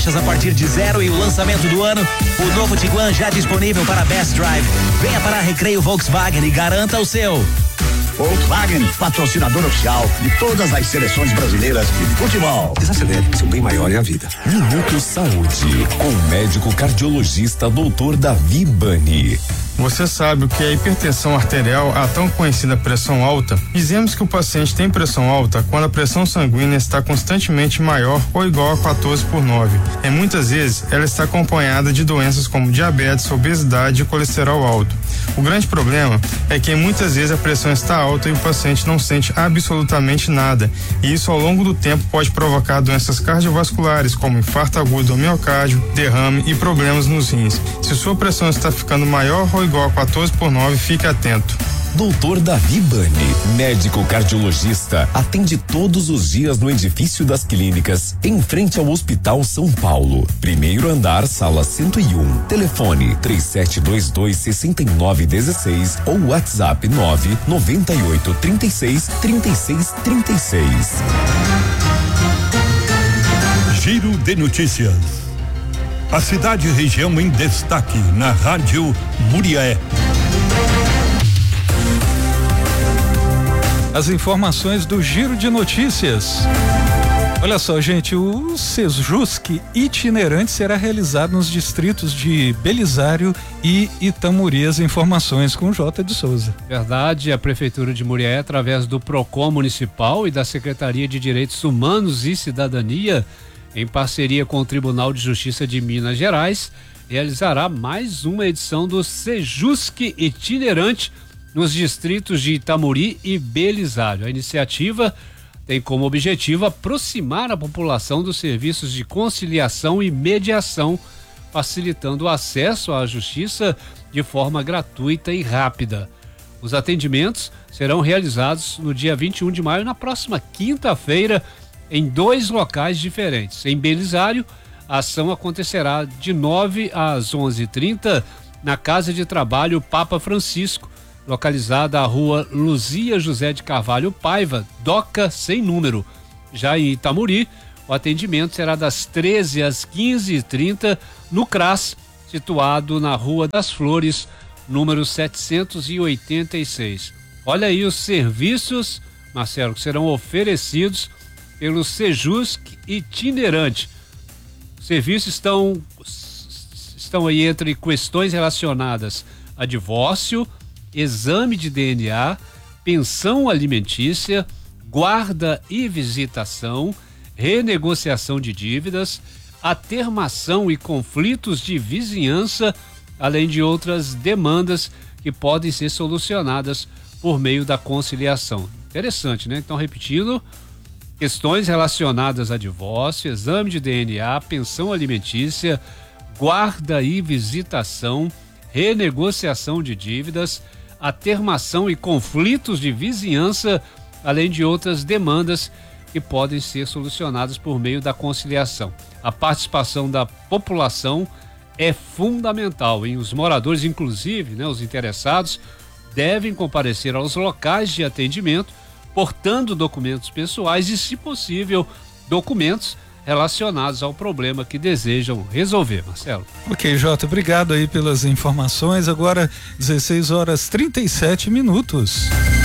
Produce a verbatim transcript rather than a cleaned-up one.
A partir de zero e o lançamento do ano, o novo Tiguan já disponível para Best Drive. Venha para a Recreio Volkswagen e garanta o seu. Volkswagen, patrocinador oficial de todas as seleções brasileiras de futebol. Desacelere, seu bem maior é a vida. Minuto Saúde, com o médico cardiologista doutor Davi Bani. Você sabe o que é a hipertensão arterial, a tão conhecida pressão alta? Dizemos que o paciente tem pressão alta quando a pressão sanguínea está constantemente maior ou igual a quatorze por nove. E muitas vezes ela está acompanhada de doenças como diabetes, obesidade e colesterol alto. O grande problema é que muitas vezes a pressão está alta e o paciente não sente absolutamente nada. E isso ao longo do tempo pode provocar doenças cardiovasculares como infarto agudo do miocárdio, derrame e problemas nos rins. Se sua pressão está ficando maior ou igual a quatorze por nove, fique atento. doutor Davi Bani, médico cardiologista, atende todos os dias no edifício das clínicas, em frente ao Hospital São Paulo. Primeiro andar, sala cento e um. Telefone três sete dois dois, seis nove um seis ou WhatsApp nove nove oito três seis, três seis três seis. Giro de notícias. A cidade e região em destaque na Rádio Muriaé. As informações do Giro de Notícias. Olha só, gente, o Sejusc itinerante será realizado nos distritos de Belisário e Itamuri. As informações com J. de Souza. Verdade, a Prefeitura de Muriaé, através do Procon Municipal e da Secretaria de Direitos Humanos e Cidadania, em parceria com o Tribunal de Justiça de Minas Gerais, realizará mais uma edição do Sejusc itinerante nos distritos de Itamuri e Belisário. A iniciativa tem como objetivo aproximar a população dos serviços de conciliação e mediação, facilitando o acesso à justiça de forma gratuita e rápida. Os atendimentos serão realizados no dia vinte e um de maio, na próxima quinta-feira, em dois locais diferentes. Em Belisário, a ação acontecerá de nove às onze e trinta na Casa de Trabalho Papa Francisco, localizada à rua Luzia José de Carvalho Paiva, Doca sem número. Já em Itamuri, o atendimento será das treze às quinze e trinta no CRAS, situado na Rua das Flores, número setecentos e oitenta e seis. Olha aí os serviços, Marcelo, que serão oferecidos pelo Sejusc itinerante. Os serviços estão, estão aí entre questões relacionadas a divórcio, exame de D N A, pensão alimentícia, guarda e visitação, renegociação de dívidas, atermação e conflitos de vizinhança, além de outras demandas que podem ser solucionadas por meio da conciliação. Interessante, né? Então, repetindo, questões relacionadas a divórcio, exame de D N A, pensão alimentícia, guarda e visitação, renegociação de dívidas, atermação e conflitos de vizinhança, além de outras demandas que podem ser solucionadas por meio da conciliação. A participação da população é fundamental, hein? Os moradores, inclusive, né, os interessados, devem comparecer aos locais de atendimento, portando documentos pessoais e, se possível, documentos relacionados ao problema que desejam resolver, Marcelo. Ok, Jota, obrigado aí pelas informações. Agora dezesseis horas trinta e sete minutos.